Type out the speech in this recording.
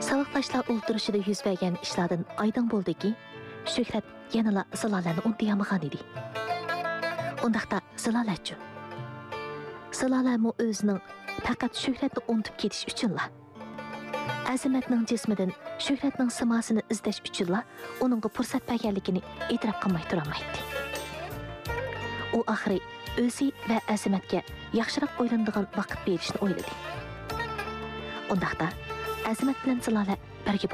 Savuqdaşlar o'ltirishida yuz bergan ishlardan oydin bo'ldiki, Shuhrat yanala Zilolani unutmayotgan edi. Undaqda Zilola-chi? Zilola-mu o'zining faqat Shuhratni unutib ketish uchunla. Azimatning jismidan Shuhratning simosini izlash uchunla uningga fursat berganligini e'tirof qilmay turolmaydi. U oxiri o'zi va Azimatga yaxshiroq o'ylanadigan vaqt berishni o'yladi. Undaqda Azimat bilan Zilola birga